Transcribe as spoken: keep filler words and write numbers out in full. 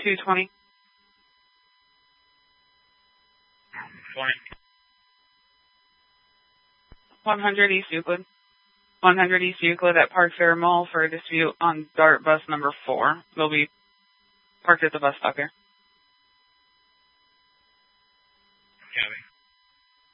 two twenty. twenty. one hundred East Euclid. one hundred East Euclid at Park Fair Mall for a dispute on DART bus number four. They'll be parked at the bus stop here.